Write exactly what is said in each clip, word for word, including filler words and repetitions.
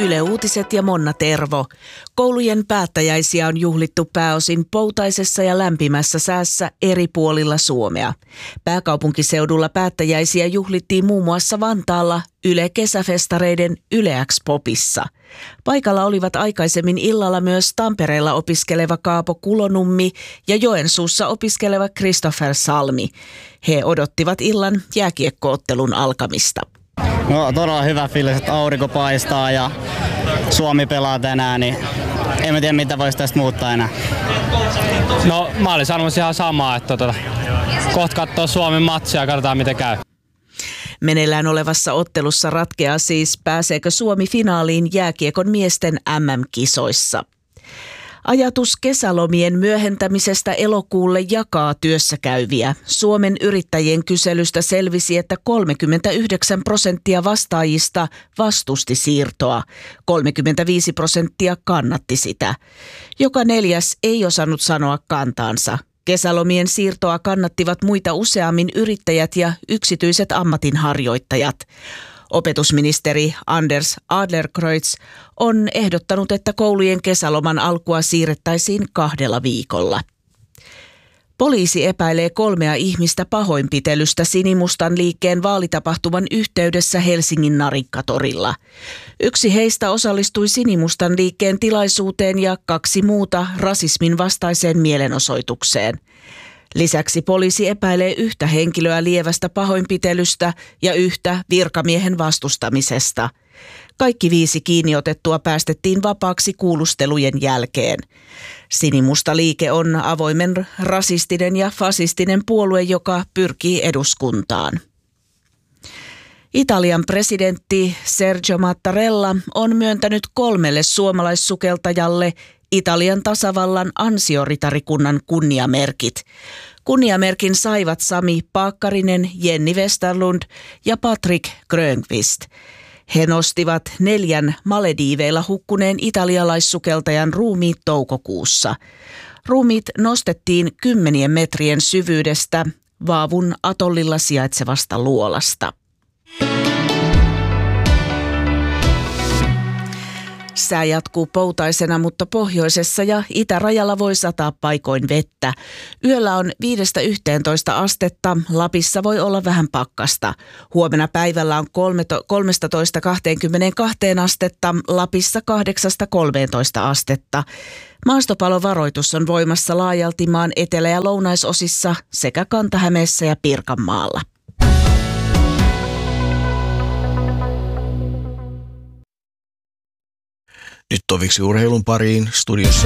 Yle Uutiset ja Monna Tervo. Koulujen päättäjäisiä on juhlittu pääosin poutaisessa ja lämpimässä säässä eri puolilla Suomea. Pääkaupunkiseudulla päättäjäisiä juhlittiin muun muassa Vantaalla Yle Kesäfestareiden Yle X-popissa. Paikalla olivat aikaisemmin illalla myös Tampereella opiskeleva Kaapo Kulonummi ja Joensuussa opiskeleva Christopher Salmi. He odottivat illan jääkiekko-ottelun alkamista. No todella hyvä fiilis, että aurinko paistaa ja Suomi pelaa tänään, niin en tiedä mitä voisi tästä muuttaa enää. No mä olin sanomassa ihan samaa, että tota, kohta katsoo Suomen matsia ja katsotaan miten käy. Meneillään olevassa ottelussa ratkeaa siis, pääseekö Suomi finaaliin jääkiekon miesten äm äm-kisoissa. Ajatus kesälomien myöhentämisestä elokuulle jakaa työssäkäyviä. Suomen yrittäjien kyselystä selvisi, että kolmekymmentäyhdeksän prosenttia vastaajista vastusti siirtoa. kolmekymmentäviisi prosenttia kannatti sitä. Joka neljäs ei osannut sanoa kantaansa. Kesälomien siirtoa kannattivat muita useammin yrittäjät ja yksityiset ammatinharjoittajat. Opetusministeri Anders Adlercreutz on ehdottanut, että koulujen kesäloman alkua siirrettäisiin kahdella viikolla. Poliisi epäilee kolmea ihmistä pahoinpitelystä Sinimustan liikkeen vaalitapahtuman yhteydessä Helsingin Narikkatorilla. Yksi heistä osallistui Sinimustan liikkeen tilaisuuteen ja kaksi muuta rasismin vastaiseen mielenosoitukseen. Lisäksi poliisi epäilee yhtä henkilöä lievästä pahoinpitelystä ja yhtä virkamiehen vastustamisesta. Kaikki viisi kiinniotettua päästettiin vapaaksi kuulustelujen jälkeen. Sinimusta liike on avoimen rasistinen ja fasistinen puolue, joka pyrkii eduskuntaan. Italian presidentti Sergio Mattarella on myöntänyt kolmelle suomalaissukeltajalle Italian tasavallan ansioritarikunnan kunniamerkit. Kunniamerkin saivat Sami Paakkarinen, Jenni Westerlund ja Patrick Grönqvist. He nostivat neljän Malediiveilla hukkuneen italialaissukeltajan ruumiit toukokuussa. Ruumiit nostettiin kymmenien metrien syvyydestä Vaavun atollilla sijaitsevasta luolasta. Sää jatkuu poutaisena, mutta pohjoisessa ja itärajalla voi sataa paikoin vettä. Yöllä on viidestä yhteentoista astetta, Lapissa voi olla vähän pakkasta. Huomenna päivällä on kolmetoista kaksikymmentäkaksi astetta, Lapissa kahdeksasta kolmeentoista astetta. Maastopalovaroitus on voimassa laajalti maan etelä- ja lounaisosissa sekä Kanta-Hämeessä ja Pirkanmaalla. Nyt toviksi urheilun pariin studiossa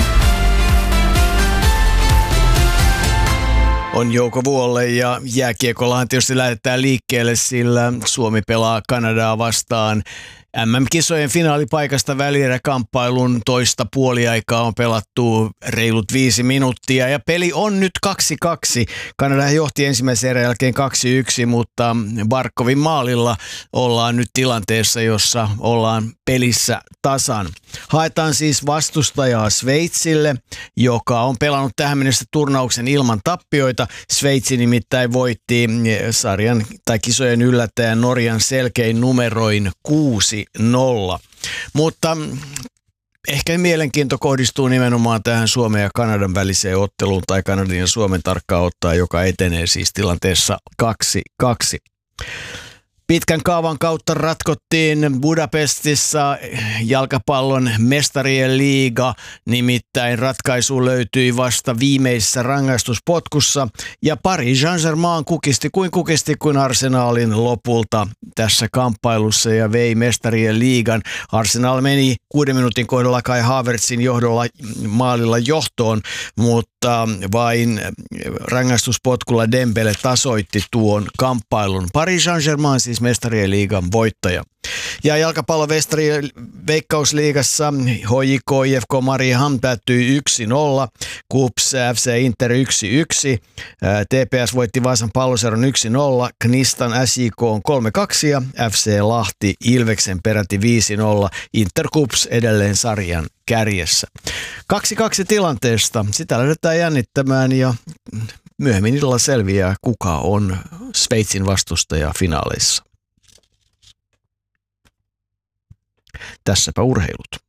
on Jouko Vuolle ja jääkiekollahan tietysti lähdetään liikkeelle, sillä Suomi pelaa Kanadaa vastaan. äm äm-kisojen finaalipaikasta välieräkamppailun toista puoliaikaa on pelattu reilut viisi minuuttia ja peli on nyt kaksi kaksi. Kanada johti ensimmäisen erän jälkeen kaksi yksi, mutta Barkovin maalilla ollaan nyt tilanteessa, jossa ollaan pelissä tasan. Haetaan siis vastustajaa Sveitsille, joka on pelannut tähän mennessä turnauksen ilman tappioita. Sveitsi nimittäin voitti sarjan tai kisojen yllättäjän Norjan selkein numeroin kuusi nolla. Mutta ehkä mielenkiinto kohdistuu nimenomaan tähän Suomen ja Kanadan väliseen otteluun tai Kanadan ja Suomen tarkkaan ottaa, joka etenee siis tilanteessa kaksi kaksi. Pitkän kaavan kautta ratkottiin Budapestissa jalkapallon mestarien liiga, nimittäin ratkaisu löytyi vasta viimeisessä rangaistuspotkussa ja Paris Saint-Germain kukisti kuin kukisti kuin Arsenalin lopulta tässä kamppailussa ja vei mestarien liigan. Arsenal meni kuuden minuutin kohdalla Kai Havertzin johdolla maalilla johtoon, mutta vain rangaistuspotkulla Dembele tasoitti tuon kamppailun. Paris Saint-Germain siis mestarien liigan voittaja. Ja jalkapallovestarien Veikkausliigassa H J K I F K Mariehamn päättyi yksi nolla, K U P S F C Inter yksi yksi, T P S voitti Vaasan Palloseuran yksi nolla, Knistan S J K on kolme kaksi ja F C Lahti Ilveksen peräti viisi nolla, Inter K U P S edelleen sarjan kärjessä. kaksi kaksi tilanteesta, sitä lähdetään jännittämään ja myöhemmin illalla selviää, kuka on Sveitsin vastustaja finaaleissa. Tässäpä urheilut.